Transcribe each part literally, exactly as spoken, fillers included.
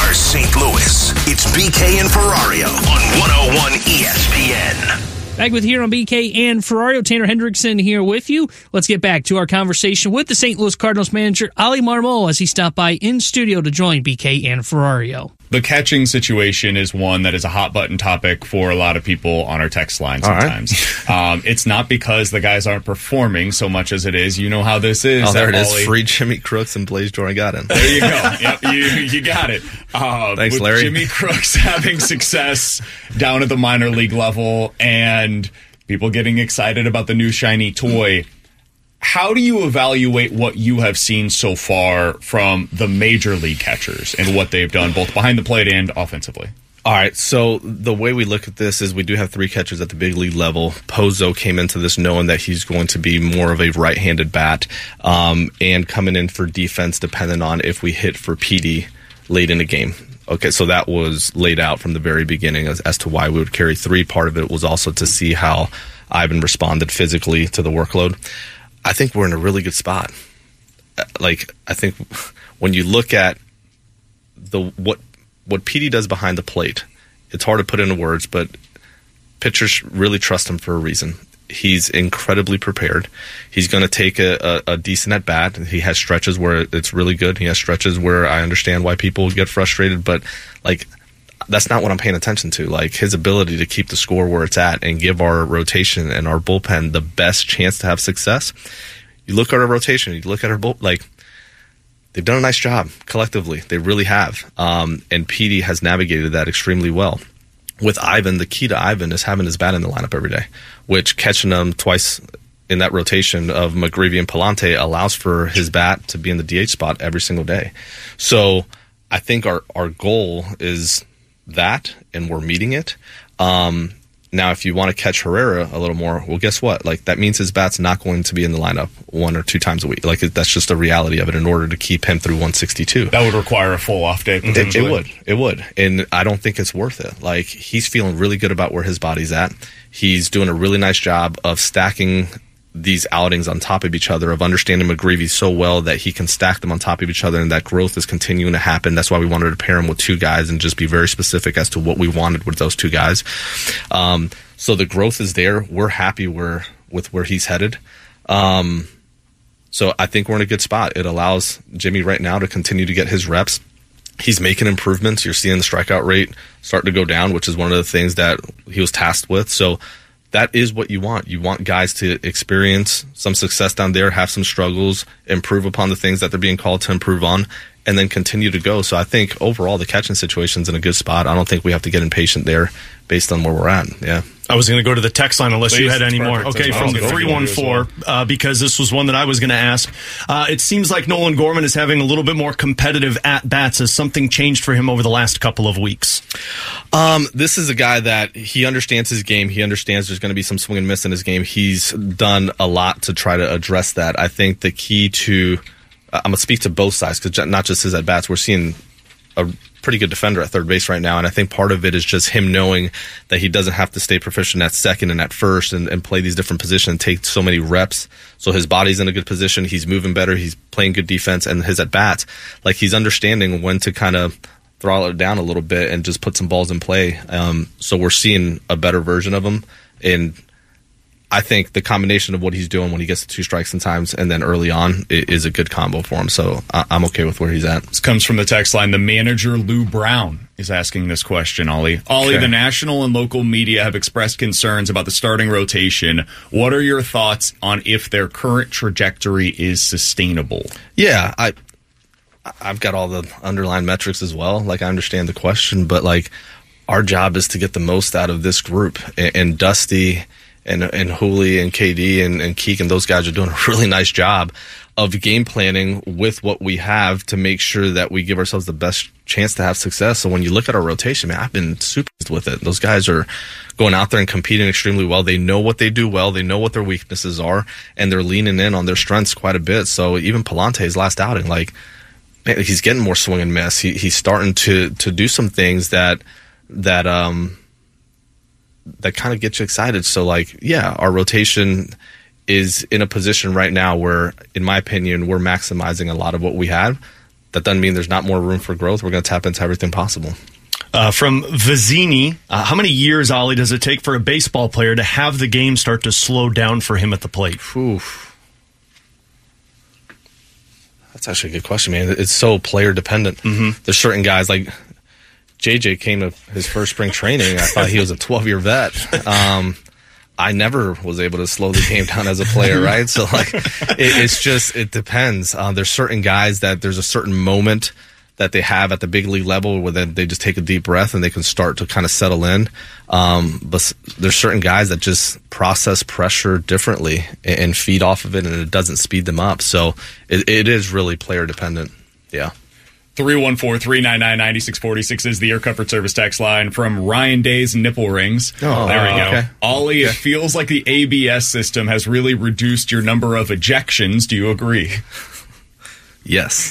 are Saint Louis. It's B K and Ferrario on one oh one E S P N. Back with here on B K and Ferrario. Tanner Hendrickson here with you. Let's get back to our conversation with the Saint Louis Cardinals manager, Oli Marmol, as he stopped by in studio to join B K and Ferrario. The catching situation is one that is a hot button topic for a lot of people on our text line sometimes. Right. um, it's not because the guys aren't performing so much as it is, you know how this is. Oh, there it is. Ollie. Free Jimmy Crooks and Blaze Jordan got it. There you go. Yep, you, you got it. Uh, Thanks, with Larry. Jimmy Crooks having success down at the minor league level and people getting excited about the new shiny toy. How do you evaluate what you have seen so far from the major league catchers and what they've done both behind the plate and offensively? All right, so the way we look at this is we do have three catchers at the big league level. Pozo came into this knowing that he's going to be more of a right-handed bat um, and coming in for defense depending on if we hit for P D late in the game. Okay, so that was laid out from the very beginning as, as to why we would carry three. Part of it was also to see how Ivan responded physically to the workload. I think we're in a really good spot. Like, I think when you look at the what what P D does behind the plate, it's hard to put into words, but pitchers really trust him for a reason. He's incredibly prepared. He's going to take a, a, a decent at bat. He has stretches where it's really good. He has stretches where I understand why people get frustrated, but like that's not what I'm paying attention to. Like his ability to keep the score where it's at and give our rotation and our bullpen the best chance to have success. You look at our rotation, you look at our bull, like they've done a nice job collectively. They really have. Um, and P D has navigated that extremely well. With Ivan, the key to Ivan is having his bat in the lineup every day, which catching him twice in that rotation of McGreevy and Palante allows for his bat to be in the D H spot every single day. So I think our, our goal is that, and we're meeting it. Um, now, if you want to catch Herrera a little more, well, guess what? Like that means his bat's not going to be in the lineup one or two times a week. Like that's just a reality of it. In order to keep him through one sixty-two, that would require a full off day. It, it would, it would, and I don't think it's worth it. Like he's feeling really good about where his body's at. He's doing a really nice job of stacking these outings on top of each other, of understanding McGreevy so well that he can stack them on top of each other, and that growth is continuing to happen. That's why we wanted to pair him with two guys and just be very specific as to what we wanted with those two guys. Um, so the growth is there. We're happy where, with where he's headed. Um, so I think we're in a good spot. It allows Jimmy right now to continue to get his reps. He's making improvements. You're seeing the strikeout rate start to go down, which is one of the things that he was tasked with. So that is what you want. You want guys to experience some success down there, have some struggles, improve upon the things that they're being called to improve on, and then continue to go. So I think overall the catching situation's in a good spot. I don't think we have to get impatient there based on where we're at. Yeah. I was going to go to the text line unless Please, you had any more. Okay, well. from the three one four, uh, because this was one that I was going to ask. Uh, it seems like Nolan Gorman is having a little bit more competitive at-bats. Has something changed for him over the last couple of weeks? Um, this is a guy that he understands his game. He understands there's going to be some swing and miss in his game. He's done a lot to try to address that. I think the key to uh, I'm going to speak to both sides, because not just his at-bats. We're seeing a pretty good defender at third base right now, and I think part of it is just him knowing that he doesn't have to stay proficient at second and at first and, and play these different positions and take so many reps. So his body's in a good position, he's moving better, he's playing good defense, and his at-bats, like he's understanding when to kind of throttle it down a little bit and just put some balls in play. Um, so we're seeing a better version of him, and I think the combination of what he's doing when he gets to two strikes sometimes and then early on is a good combo for him. So I'm okay with where he's at. This comes from the text line. The manager, Lou Brown, is asking this question, Ollie. Ollie, okay. The national and local media have expressed concerns about the starting rotation. What are your thoughts on if their current trajectory is sustainable? Yeah, I, I've got all the underlying metrics as well. Like, I understand the question, but like our job is to get the most out of this group. And, and Dusty and and Hooley and K D and, and Keek and those guys are doing a really nice job of game planning with what we have to make sure that we give ourselves the best chance to have success. So when you look at our rotation, man, I've been super pleased with it. Those guys are going out there and competing extremely well. They know what they do well. They know what their weaknesses are, and they're leaning in on their strengths quite a bit. So even Palante's last outing, like, man, he's getting more swing and miss. He, he's starting to to do some things that that um that kind of gets you excited. So, like, yeah, our rotation is in a position right now where, in my opinion, we're maximizing a lot of what we have. that doesn't mean there's not more room for growth. We're going to tap into everything possible. Uh, from Vizzini, uh, how many years, Ollie, does it take for a baseball player to have the game start to slow down for him at the plate? Oof. That's actually a good question, man. It's so player dependent. Mm-hmm. There's certain guys like J J came to his first spring training. I thought he was a twelve-year vet. Um, I never was able to slow the game down as a player, right? So, like, it, it's just, it depends. Uh, there's certain guys that there's a certain moment that they have at the big league level where then they just take a deep breath and they can start to kind of settle in. Um, but there's certain guys that just process pressure differently and, and feed off of it, and it doesn't speed them up. So it, it is really player dependent. Yeah. three one four, three nine nine, nine six four six is the Air Comfort Service text line from Ryan Day's Nipple Rings. Oh, there we go. Okay. Ollie, it feels like the A B S system has really reduced your number of ejections. Do you agree? Yes.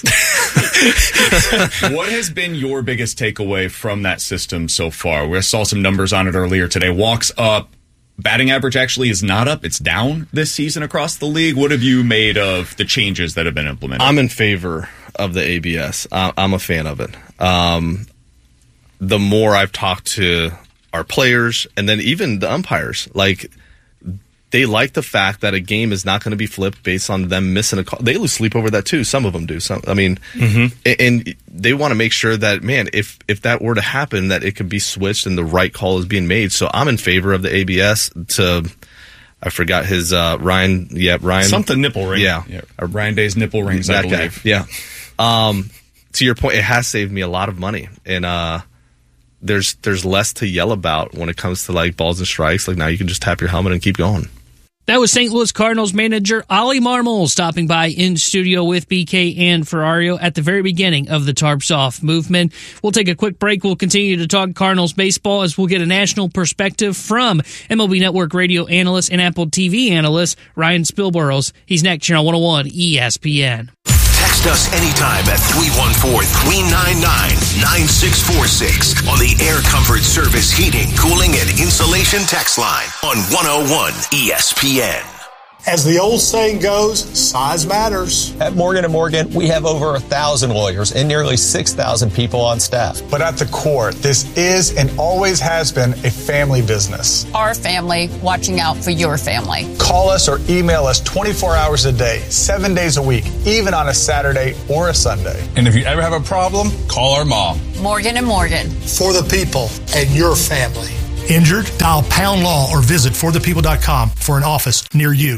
What has been your biggest takeaway from that system so far? We saw some numbers on it earlier today. Walks up. Batting average actually is not up. It's down this season across the league. What have you made of the changes that have been implemented? I'm in favor of the A B S. Uh, I'm a fan of it. Um, the more I've talked to our players and then even the umpires, like, they like the fact that a game is not going to be flipped based on them missing a call. They lose sleep over that too. Some of them do. Some, I mean, mm-hmm. and, and they want to make sure that, man, if if that were to happen, that it could be switched and the right call is being made. So I'm in favor of the A B S. To, I forgot his uh, Ryan. Yeah, Ryan. Something Nipple Ring. Yeah, yeah. Ryan Day's Nipple Rings. That I believe. Guy. Yeah. Um, to your point, it has saved me a lot of money, and uh, there's there's less to yell about when it comes to like balls and strikes. Like now, you can just tap your helmet and keep going. That was Saint Louis Cardinals manager Ollie Marmol stopping by in studio with B K and Ferrario at the very beginning of the Tarps Off movement. We'll take a quick break. We'll continue to talk Cardinals baseball as we'll get a national perspective from M L B Network radio analyst and Apple T V analyst Ryan Spilburrows. He's next here on one oh one E S P N. Text us anytime at three one four, three nine nine, nine six four six on the Air Comfort Service Heating, Cooling, and Insulation text line on one oh one E S P N. As the old saying goes, size matters. At Morgan and Morgan, we have over a thousand lawyers and nearly six thousand people on staff. But at the core, this is and always has been a family business. Our family watching out for your family. Call us or email us twenty-four hours a day, seven days a week, even on a Saturday or a Sunday. And if you ever have a problem, call our mom. Morgan and Morgan. For the people and your family. Injured? Dial Pound Law or visit for the people dot com for an office near you.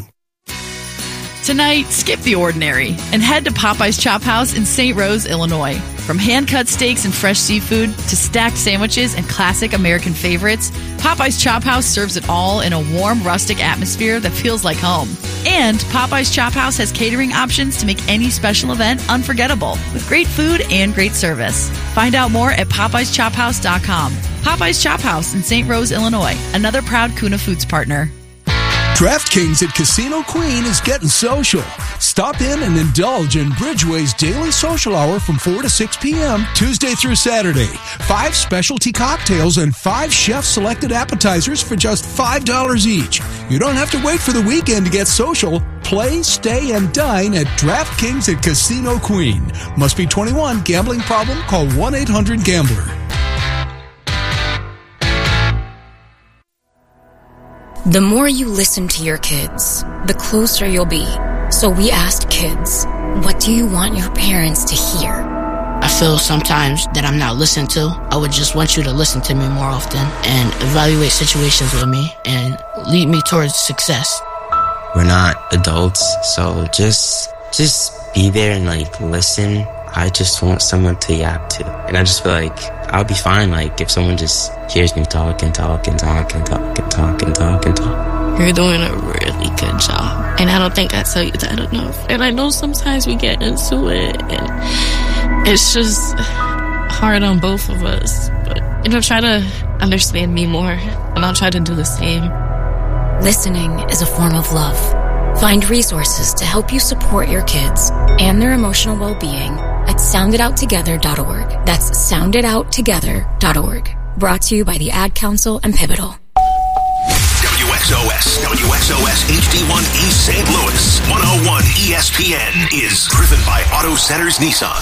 Tonight, skip the ordinary and head to Popeye's Chop House in Saint Rose, Illinois. From hand-cut steaks and fresh seafood to stacked sandwiches and classic American favorites, Popeye's Chop House serves it all in a warm, rustic atmosphere that feels like home. And Popeye's Chop House has catering options to make any special event unforgettable with great food and great service. Find out more at popeyes chop house dot com. Popeye's Chop House in Saint Rose, Illinois, another proud Kuna Foods partner. DraftKings at Casino Queen is getting social. Stop in and indulge in Bridgeway's daily social hour from four to six p.m. Tuesday through Saturday. Five specialty cocktails and five chef-selected appetizers for just five dollars each. You don't have to wait for the weekend to get social. Play, stay, and dine at DraftKings at Casino Queen. Must be twenty-one. Gambling problem? Call one eight hundred gambler. The more you listen to your kids, the closer you'll be. So we asked kids, what do you want your parents to hear? I feel sometimes that I'm not listened to. I would just want you to listen to me more often and evaluate situations with me and lead me towards success. We're not adults, so just just be there and like listen. I just want someone to yap to. And I just feel like I'll be fine, like, if someone just hears me talk and talk and talk and talk and talk and talk and talk. You're doing a really good job. And I don't think I tell you that enough. And I know sometimes we get into it, and it's just hard on both of us. But, you know, try to understand me more, and I'll try to do the same. Listening is a form of love. Find resources to help you support your kids and their emotional well-being at sound it out together dot org. That's sound it out together dot org. Brought to you by the Ad Council and Pivotal. W X X O S, W X O S H D one East Saint Louis, one oh one E S P N is driven by Auto Centers Nissan.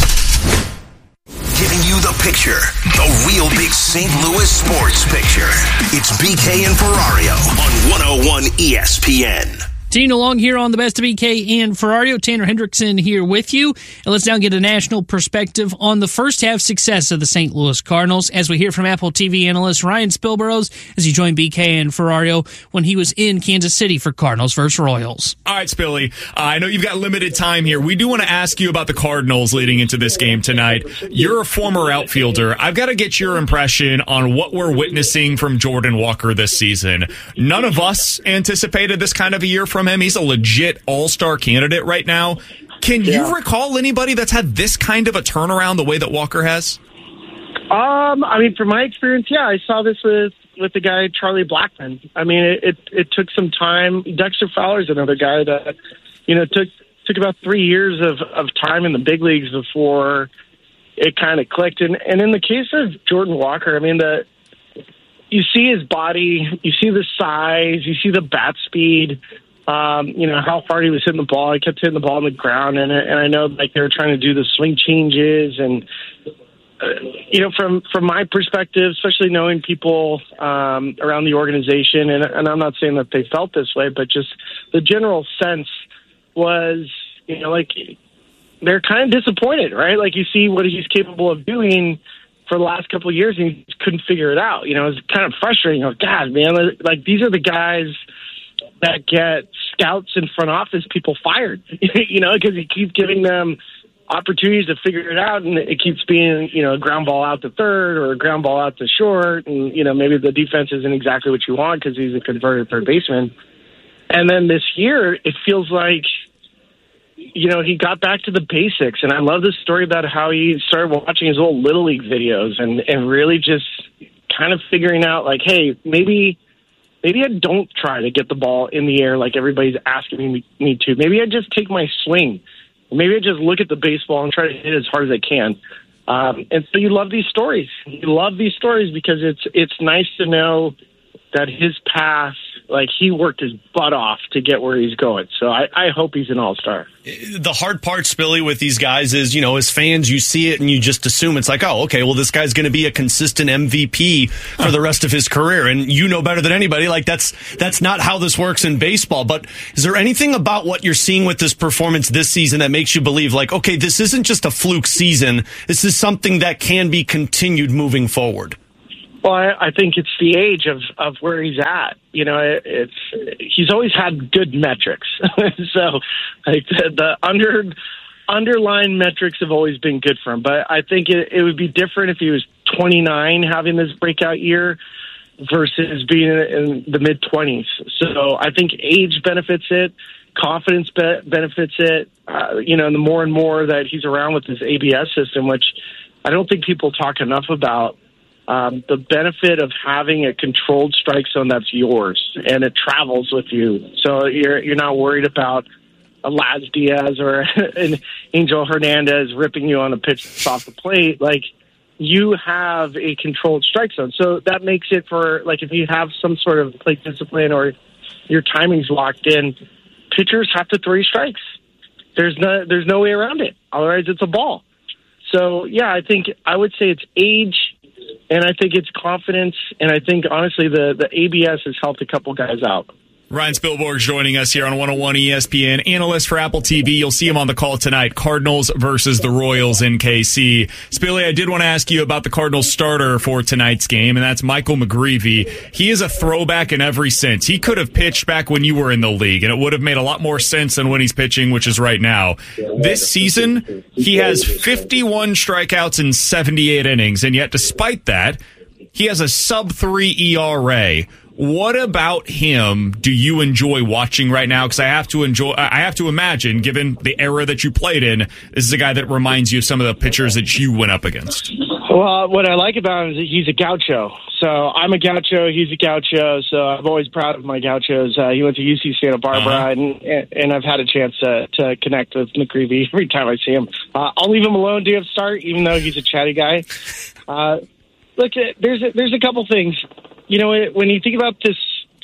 Giving you the picture, the real big Saint Louis sports picture. It's B K and Ferrario on one oh one E S P N. Continuing along here on the Best of B K and Ferrario, Tanner Hendrickson here with you. And let's now get a national perspective on the first half success of the Saint Louis Cardinals as we hear from Apple T V analyst Ryan Spilburrows as he joined B K and Ferrario when he was in Kansas City for Cardinals versus Royals. All right, Spilly, uh, I know you've got limited time here. We do want to ask you about the Cardinals leading into this game tonight. You're a former outfielder. I've got to get your impression on what we're witnessing from Jordan Walker this season. None of us anticipated this kind of a year from him. He's a legit all-star candidate right now. Can yeah. you recall anybody that's had this kind of a turnaround the way that Walker has? Um, I mean, from my experience, yeah, I saw this with, with the guy Charlie Blackmon. I mean, it, it, it took some time. Dexter Fowler's another guy that, you know, took took about three years of, of time in the big leagues before it kind of clicked. And, and in the case of Jordan Walker, I mean, the you see his body, you see the size, you see the bat speed. Um, you know, how far he was hitting the ball. He kept hitting the ball on the ground, and, and I know like they were trying to do the swing changes. And, uh, you know, from, from my perspective, especially knowing people um, around the organization, and, and I'm not saying that they felt this way, but just the general sense was, you know, like they're kind of disappointed, right? Like you see what he's capable of doing for the last couple of years, and he just couldn't figure it out. You know, it's kind of frustrating. You know, God, man, like these are the guys that get scouts and front office people fired, you know, because you keep giving them opportunities to figure it out, and it keeps being, you know, a ground ball out to third or a ground ball out to short, and, you know, maybe the defense isn't exactly what you want because he's a converted third baseman. And then this year, it feels like, you know, he got back to the basics, and I love this story about how he started watching his old Little League videos and, and really just kind of figuring out, like, hey, maybe... Maybe I don't try to get the ball in the air like everybody's asking me, me to. Maybe I just take my swing. Maybe I just look at the baseball and try to hit it as hard as I can. Um, and so you love these stories. You love these stories because it's it's nice to know that his path, like he worked his butt off to get where he's going. So I, I hope he's an all-star. The hard part, Spilly, with these guys is, you know, as fans, you see it and you just assume it's like, oh, okay, well, this guy's going to be a consistent M V P for the rest of his career. And you know better than anybody, like that's that's not how this works in baseball. But is there anything about what you're seeing with this performance this season that makes you believe, like, okay, this isn't just a fluke season. This is something that can be continued moving forward? Well, I, I think it's the age of, of where he's at. You know, it, it's he's always had good metrics. So, like the, the under underlying metrics have always been good for him. But I think it, it would be different if he was twenty-nine having this breakout year versus being in, in the mid twenties. So I think age benefits it, confidence be- benefits it. Uh, you know, and the more and more that he's around with his A B S system, which I don't think people talk enough about. Um, the benefit of having a controlled strike zone that's yours and it travels with you. So you're you're not worried about a Laz Diaz or an Angel Hernandez ripping you on a pitch off the plate. Like you have a controlled strike zone. So that makes it for like if you have some sort of plate discipline or your timing's locked in, pitchers have to throw you strikes. There's no there's no way around it. Otherwise it's a ball. So yeah, I think I would say it's age. And I think it's confidence, and I think, honestly, the, the A B S has helped a couple guys out. Ryan Spilborg joining us here on one oh one E S P N, analyst for Apple T V. You'll see him on the call tonight, Cardinals versus the Royals in K C. Spilly, I did want to ask you about the Cardinals starter for tonight's game, and that's Michael McGreevy. He is a throwback in every sense. He could have pitched back when you were in the league, and it would have made a lot more sense than when he's pitching, which is right now. This season, he has fifty-one strikeouts in seventy-eight innings, and yet despite that, he has a sub three E R A. What about him do you enjoy watching right now? Because I have to enjoy, I have to imagine, given the era that you played in, this is a guy that reminds you of some of the pitchers that you went up against. Well, what I like about him is that he's a gaucho. So I'm a gaucho, he's a gaucho, so I'm always proud of my gauchos. Uh, he went to U C Santa Barbara, uh-huh. and, and I've had a chance to, to connect with McGreevy every time I see him. Uh, I'll leave him alone to start, even though he's a chatty guy. Uh, look, there's a, there's a couple things. You know, when you think about this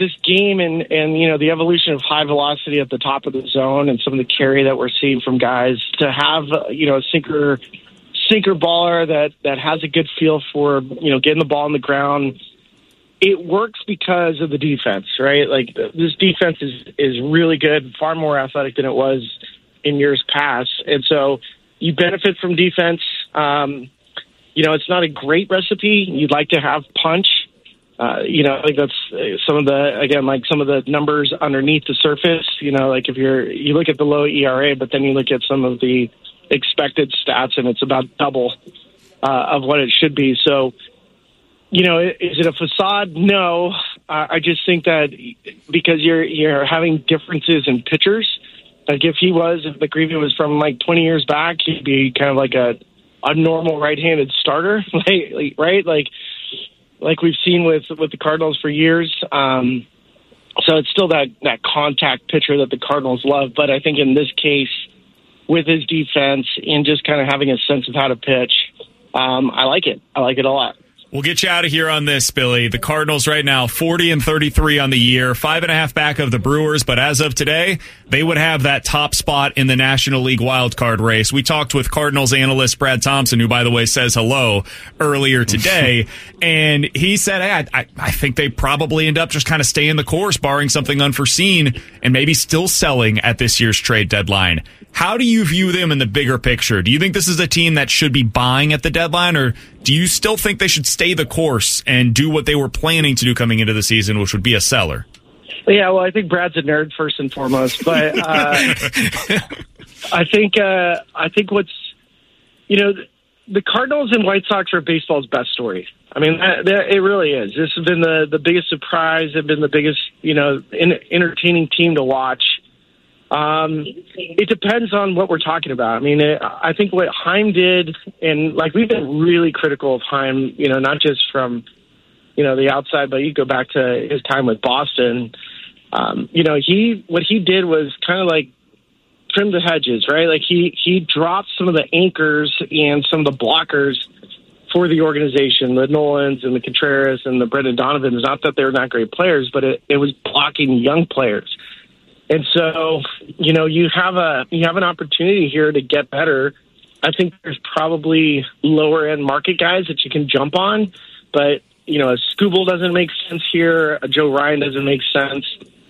this game and, and, you know, the evolution of high velocity at the top of the zone and some of the carry that we're seeing from guys to have, uh, you know, a sinker, sinker baller that, that has a good feel for, you know, getting the ball on the ground. It works because of the defense, right? Like this defense is, is really good, far more athletic than it was in years past. And so you benefit from defense. Um, you know, it's not a great recipe. You'd like to have punch. Uh, you know, I think that's some of the, again, like some of the numbers underneath the surface, you know, like if you're, you look at the low E R A, but then you look at some of the expected stats and it's about double uh, of what it should be. So, you know, is it a facade? No. Uh, I just think that because you're, you're having differences in pitchers, like if he was, if McGreevy was from like twenty years back, he'd be kind of like a, a normal right-handed starter, like, right? Like, like we've seen with, with the Cardinals for years. Um, so it's still that, that contact pitcher that the Cardinals love. But I think in this case, with his defense and just kind of having a sense of how to pitch, um, I like it. I like it a lot. We'll get you out of here on this, Billy. The Cardinals right now, forty and thirty-three on the year, five and a half back of the Brewers. But as of today, they would have that top spot in the National League wildcard race. We talked with Cardinals analyst Brad Thompson, who, by the way, says hello earlier today. And he said, hey, I, I think they probably end up just kind of staying the course, barring something unforeseen, and maybe still selling at this year's trade deadline. How do you view them in the bigger picture? Do you think this is a team that should be buying at the deadline, or do you still think they should stay the course and do what they were planning to do coming into the season, which would be a seller? Yeah, well, I think Brad's a nerd first and foremost, but uh, I think uh, I think what's, you know, the Cardinals and White Sox are baseball's best story. I mean, that, that, it really is. This has been the, the biggest surprise. They've been the biggest, you know, in, entertaining team to watch. Um, it depends on what we're talking about. I mean, it, I think what Heim did, and like we've been really critical of Heim, you know, not just from, you know, the outside, but you go back to his time with Boston. Um, you know, he, what he did was kind of like trim the hedges, right? Like he, he dropped some of the anchors and some of the blockers for the organization, the Nolans and the Contreras and the Brendan Donovans. Not that they're not great players, but it, it was blocking young players. And so, you know, you have a you have an opportunity here to get better. I think there's probably lower end market guys that you can jump on, but you know, a Skubal doesn't make sense here. A Joe Ryan doesn't make sense.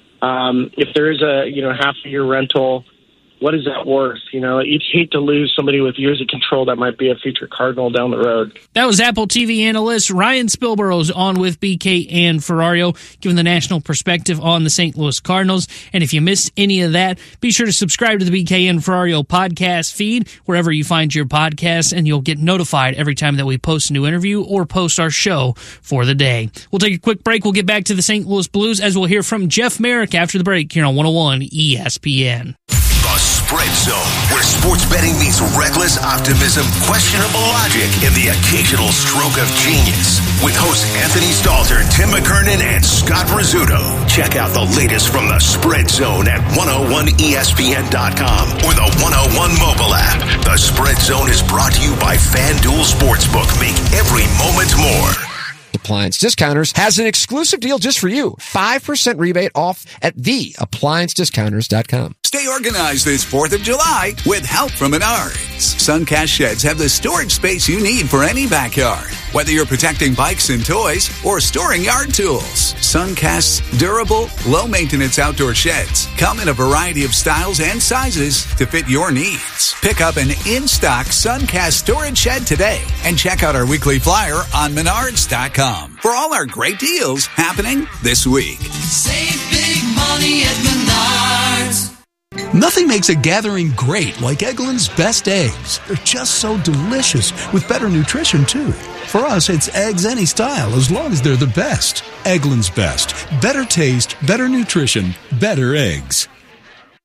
Um, if there is a you know half a year rental, what is that worth? You know, you'd hate to lose somebody with years of control that might be a future Cardinal down the road. That was Apple T V analyst Ryan Spilburrows on with B K and Ferrario, giving the national perspective on the Saint Louis Cardinals. And if you missed any of that, be sure to subscribe to the B K and Ferrario podcast feed, wherever you find your podcasts, and you'll get notified every time that we post a new interview or post our show for the day. We'll take a quick break. We'll get back to the Saint Louis Blues as we'll hear from Jeff Merrick after the break here on one oh one E S P N. Spread Zone, where sports betting meets reckless optimism, questionable logic, and the occasional stroke of genius. With hosts Anthony Stalter, Tim McKernan, and Scott Rizzuto. Check out the latest from the Spread Zone at one oh one E S P N dot com or the one oh one mobile app. The Spread Zone is brought to you by FanDuel Sportsbook. Make every moment more. Appliance Discounters has an exclusive deal just for you. five percent rebate off at the appliance discounters dot com. Stay organized this fourth of July with help from Menards. Suncast Sheds have the storage space you need for any backyard. Whether you're protecting bikes and toys or storing yard tools, Suncast's durable, low-maintenance outdoor sheds come in a variety of styles and sizes to fit your needs. Pick up an in-stock Suncast storage shed today and check out our weekly flyer on menards dot com for all our great deals happening this week. Save big money at Menards. Nothing makes a gathering great like Eggland's Best Eggs. They're just so delicious with better nutrition, too. For us, it's eggs any style as long as they're the best. Eggland's Best. Better taste, better nutrition, better eggs.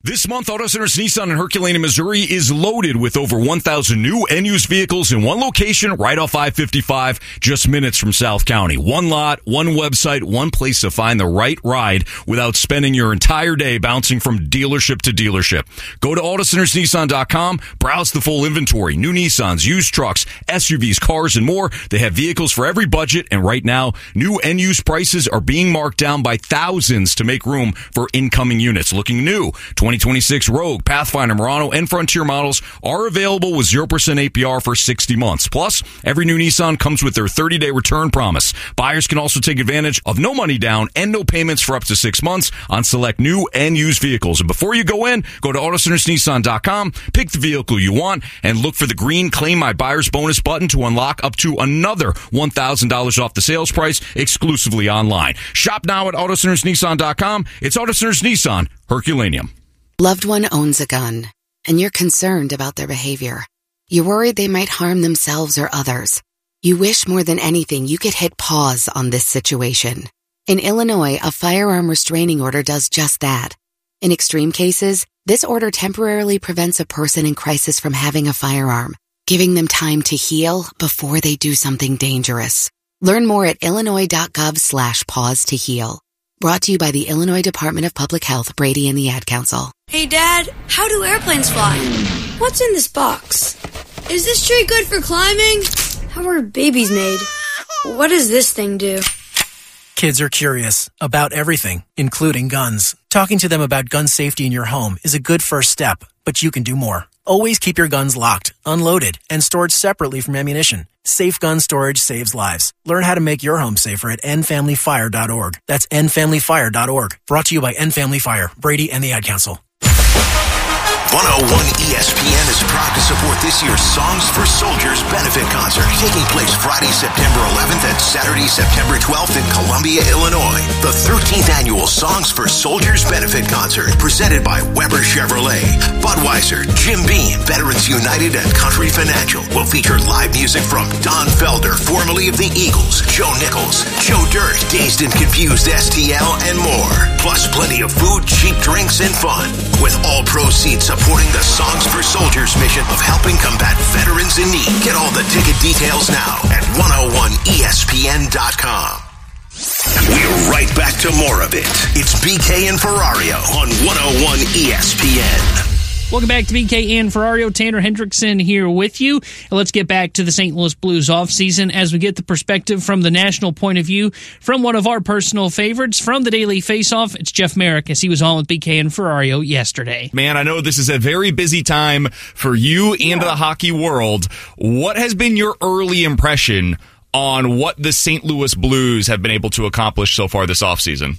This month, Auto Centers Nissan in Herculaneum, Missouri is loaded with over one thousand new and used vehicles in one location right off I fifty-five, just minutes from South County. One lot, one website, one place to find the right ride without spending your entire day bouncing from dealership to dealership. Go to Auto Centers Nissan dot com, browse the full inventory, new Nissans, used trucks, S U Vs, cars, and more. They have vehicles for every budget, and right now, new and used prices are being marked down by thousands to make room for incoming units. Looking new, twenty twenty-six Rogue, Pathfinder, Murano, and Frontier models are available with zero percent A P R for sixty months. Plus, every new Nissan comes with their thirty-day return promise. Buyers can also take advantage of no money down and no payments for up to six months on select new and used vehicles. And before you go in, go to Auto Centers Nissan dot com, pick the vehicle you want, and look for the green Claim My Buyer's Bonus button to unlock up to another one thousand dollars off the sales price exclusively online. Shop now at Auto Centers Nissan dot com. It's Auto Centers Nissan, Herculaneum. Loved one owns a gun, and you're concerned about their behavior. You're worried they might harm themselves or others. You wish more than anything you could hit pause on this situation. In Illinois, a firearm restraining order does just that. In extreme cases, this order temporarily prevents a person in crisis from having a firearm, giving them time to heal before they do something dangerous. Learn more at illinois.gov slash pause to heal. Brought to you by the Illinois Department of Public Health, Brady and the Ad Council. Hey, Dad, how do airplanes fly? What's in this box? Is this tree good for climbing? How are babies made? What does this thing do? Kids are curious about everything, including guns. Talking to them about gun safety in your home is a good first step, but you can do more. Always keep your guns locked, unloaded, and stored separately from ammunition. Safe gun storage saves lives. Learn how to make your home safer at end family fire dot org. That's end family fire dot org. Brought to you by End Family Fire, Brady and the Ad Council. one oh one E S P N is proud to support this year's Songs for Soldiers benefit concert, taking place Friday, September eleventh and Saturday, September twelfth in Columbia, Illinois. The thirteenth annual Songs for Soldiers benefit concert, presented by Weber Chevrolet, Budweiser, Jim Beam, Veterans United, and Country Financial, will feature live music from Don Felder, formerly of the Eagles, Joe Nichols, Joe Dirt, Dazed and Confused S T L, and more. Plus plenty of food, cheap drinks, and fun, with all proceeds supporting the Songs for Soldiers mission of helping combat veterans in need. Get all the ticket details now at one oh one E S P N dot com. We're right back to more of it. It's B K and Ferrario on one oh one E S P N. Welcome back to B K and Ferrario. Tanner Hendrickson here with you. And let's get back to the Saint Louis Blues offseason as we get the perspective from the national point of view from one of our personal favorites from the Daily Faceoff. It's Jeff Merrick, as he was on with B K and Ferrario yesterday. Man, I know this is a very busy time for you and yeah. the hockey world. What has been your early impression on what the Saint Louis Blues have been able to accomplish so far this offseason?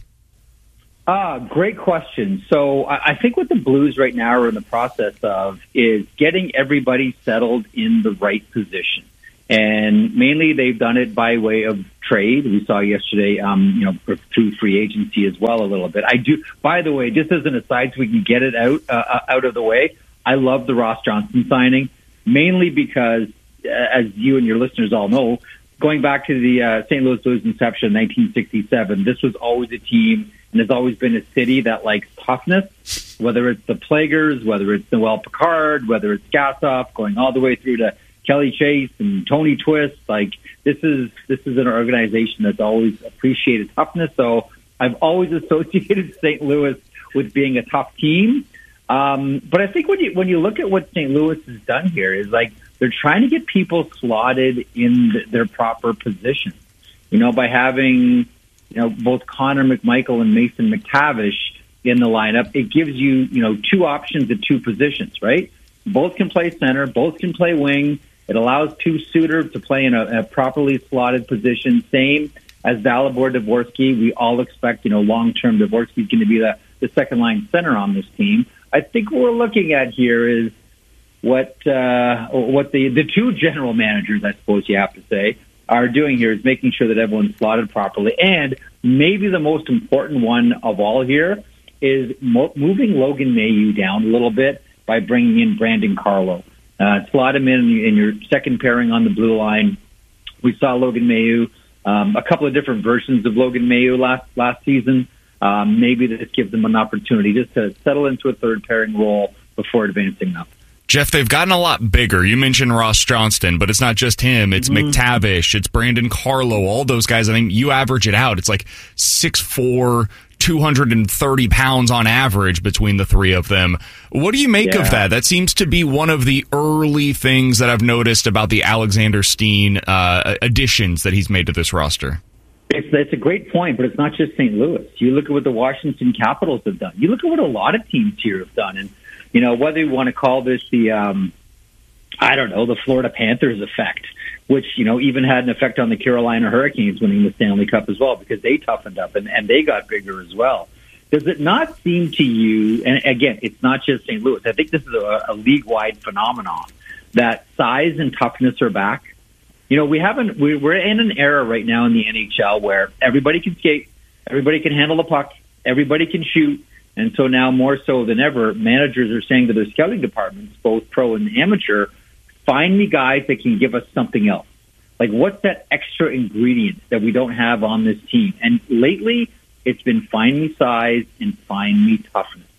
Ah, great question. So I think what the Blues right now are in the process of is getting everybody settled in the right position. And mainly they've done it by way of trade. We saw yesterday, um, you know, through free agency as well a little bit. I do, by the way, just as an aside so we can get it out, uh, out of the way, I love the Ross Johnston signing, mainly because, uh, as you and your listeners all know, going back to the uh, Saint Louis Blues inception in nineteen sixty-seven, this was always a team and has always been a city that likes toughness, whether it's the Plaguers, whether it's Noel Picard, whether it's Gassoff, going all the way through to Kelly Chase and Tony Twist. Like, this is this is an organization that's always appreciated toughness. So I've always associated Saint Louis with being a tough team. Um, but I think when you when you look at what Saint Louis has done here is, like, they're trying to get people slotted in the, their proper positions. You know, by having, you know, both Connor McMichael and Mason McTavish in the lineup, it gives you, you know, two options at two positions, right? Both can play center, both can play wing. It allows Pius Suter to play in a, a properly slotted position, same as Dalibor Dvorsky. We all expect, you know, long-term Dvorsky is going to be the, the second-line center on this team. I think what we're looking at here is what uh, what the, the two general managers, I suppose you have to say, are doing here is making sure that everyone's slotted properly. And maybe the most important one of all here is mo- moving Logan Mailloux down a little bit by bringing in Brandon Carlo. Uh, slot him in in your second pairing on the blue line. We saw Logan Mailloux, um, a couple of different versions of Logan Mailloux last last season. um, maybe this gives them an opportunity just to settle into a third pairing role before advancing up. Jeff, they've gotten a lot bigger. You mentioned Ross Johnston, but it's not just him. It's mm-hmm. McTavish. It's Brandon Carlo. All those guys, I think you average it out. It's like six foot four, two hundred thirty pounds on average between the three of them. What do you make yeah. of that? That seems to be one of the early things that I've noticed about the Alexander Steen uh, additions that he's made to this roster. It's, it's a great point, but it's not just Saint Louis. You look at what the Washington Capitals have done. You look at what a lot of teams here have done, and you know, whether you want to call this the, um, I don't know, the Florida Panthers effect, which, you know, even had an effect on the Carolina Hurricanes winning the Stanley Cup as well, because they toughened up and, and they got bigger as well. Does it not seem to you, and again, it's not just Saint Louis, I think this is a, a league-wide phenomenon, that size and toughness are back? You know, we haven't, we're in an era right now in the N H L where everybody can skate, everybody can handle the puck, everybody can shoot. And so now more so than ever, managers are saying to their scouting departments, both pro and amateur, find me guys that can give us something else. Like, what's that extra ingredient that we don't have on this team? And lately, it's been find me size and find me toughness.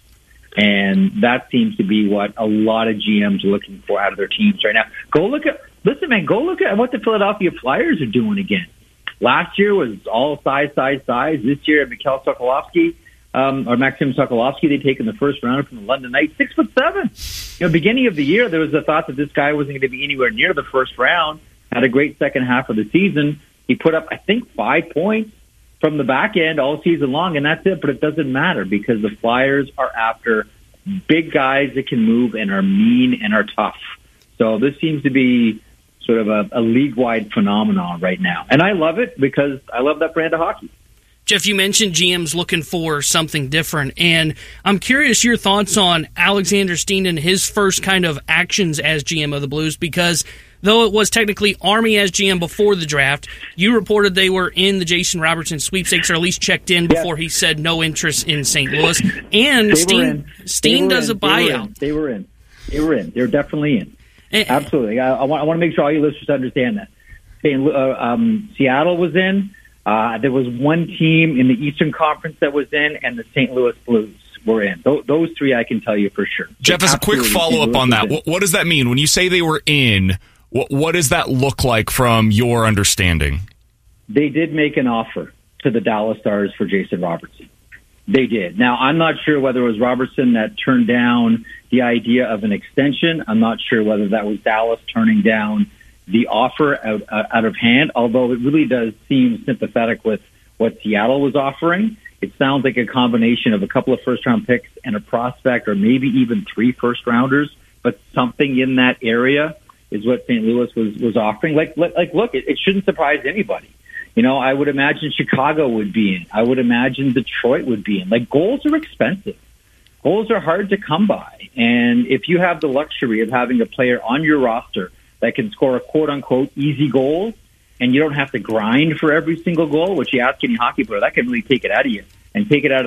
And that seems to be what a lot of G Ms are looking for out of their teams right now. Go look at, listen, man, go look at what the Philadelphia Flyers are doing again. Last year was all size, size, size. This year, Mikhail Sokolovsky, Um, or Maxim Sokolovsky, they take in the first round from the London Knights, six foot seven. You know, beginning of the year, there was a thought that this guy wasn't going to be anywhere near the first round. Had a great second half of the season. He put up, I think, five points from the back end all season long, and that's it. But it doesn't matter because the Flyers are after big guys that can move and are mean and are tough. So this seems to be sort of a, a league-wide phenomenon right now, and I love it because I love that brand of hockey. Jeff, you mentioned G Ms looking for something different, and I'm curious your thoughts on Alexander Steen and his first kind of actions as G M of the Blues, because though it was technically Army as G M before the draft, you reported they were in the Jason Robertson sweepstakes, or at least checked in before he said no interest in Saint Louis. And they Steen, Steen does in. a buyout. They were in. They were in. They were definitely in. And, Absolutely. I, I, want, I want to make sure all you listeners understand that. Saint, uh, um, Seattle was in. Uh, there was one team in the Eastern Conference that was in, and the Saint Louis Blues were in. Th- those three I can tell you for sure. Jeff, as a quick follow-up on that, what, what does that mean? When you say they were in, what, what does that look like from your understanding? They did make an offer to the Dallas Stars for Jason Robertson. They did. Now, I'm not sure whether it was Robertson that turned down the idea of an extension. I'm not sure whether that was Dallas turning down the offer out, uh, out of hand, although it really does seem sympathetic with what Seattle was offering. It sounds like a combination of a couple of first-round picks and a prospect, or maybe even three first-rounders, but something in that area is what Saint Louis was, was offering. Like, like, look, it, it shouldn't surprise anybody. You know, I would imagine Chicago would be in. I would imagine Detroit would be in. Like, goals are expensive. Goals are hard to come by. And if you have the luxury of having a player on your roster that can score a quote-unquote easy goal, and you don't have to grind for every single goal, which you ask any hockey player, that can really take it out of you and take it out of